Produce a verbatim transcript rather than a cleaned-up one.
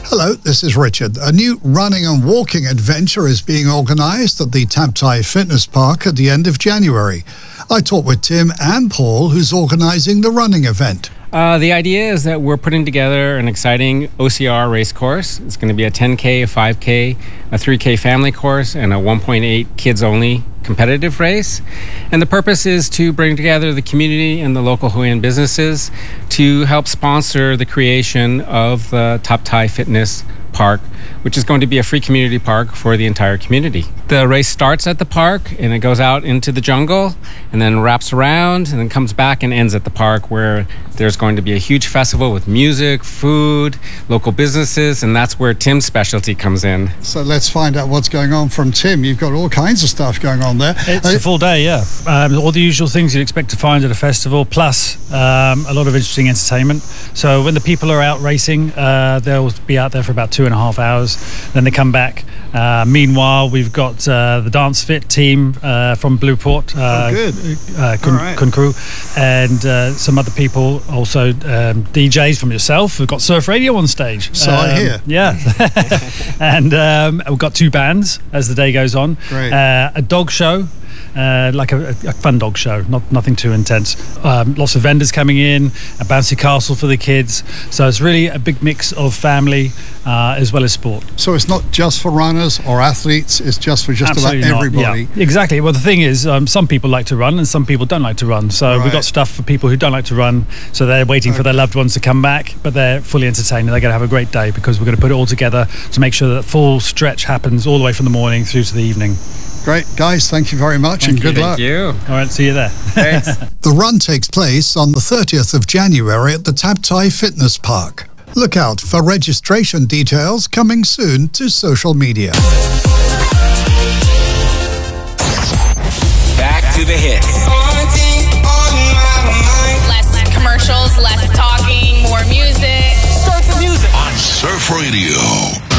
Hello, this is Richard. A new running and walking adventure is being organised at the Tap Thai Fitness Park at the end of January. I talked with Tim and Paul, who's organising the running event. Uh, the idea is that we're putting together an exciting O C R race course. It's going to be a ten K, a five K, a three K family course, and a one point eight kids-only competitive race. And the purpose is to bring together the community and the local Hue An businesses to help sponsor the creation of the Tap Thai Fitness Park, which is going to be a free community park for the entire community. The race starts at the park and it goes out into the jungle and then wraps around and then comes back and ends at the park, where there's going to be a huge festival with music, food, local businesses, and that's where Tim's specialty comes in. So let's find out what's going on from Tim. You've got all kinds of stuff going on there. It's uh, a full day, yeah. Um, all the usual things you'd expect to find at a festival, plus um, a lot of interesting entertainment. So when the people are out racing, uh, they'll be out there for about two and a half hours. Then they come back. Uh, meanwhile, we've got uh, the Dance Fit team uh, from Blueport, uh, oh, good. Uh, Kun, right. Kun Crew, and uh, some other people, also um, D Js from yourself. We've got Surf Radio on stage. So um, I hear. Yeah. And um, we've got two bands as the day goes on. Great. Uh, a dog show. Uh, like a, a fun dog show, not nothing too intense. Um, lots of vendors coming in, a bouncy castle for the kids. So it's really a big mix of family uh, as well as sport. So it's not just for runners or athletes, it's just for just Absolutely about not. everybody. Yeah, exactly. Well, the thing is, um, some people like to run and some people don't like to run. So right. we've got stuff for people who don't like to run. So they're waiting okay. for their loved ones to come back, but they're fully entertained and they're going to have a great day, because we're going to put it all together to make sure that full stretch happens all the way from the morning through to the evening. Great. Guys, thank you very much thank and good you. luck. Thank you. All right, see you there. Thanks. The run takes place on the thirtieth of January at the Tap Thai Fitness Park. Look out for registration details coming soon to social media. Back to the hits. Less commercials, less talking, more music. Start the music on Surf Radio.